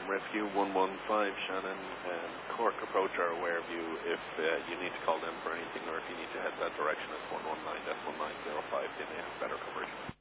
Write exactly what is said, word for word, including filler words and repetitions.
Rescue one one five, Shannon, and Cork Approach are aware of you. If uh, you need to call them for anything or if you need to head that direction, it's one one nine, that's one nine zero five. They may have better coverage.